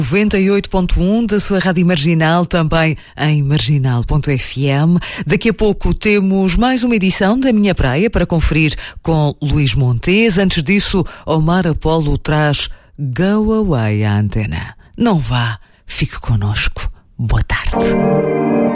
98.1 da sua Rádio Marginal, também em marginal.fm. Daqui a pouco temos mais uma edição da Minha Praia para conferir com Luís Montes. Antes disso, Omar Apollo traz Go Away à antena. Não vá, fique connosco. Boa tarde.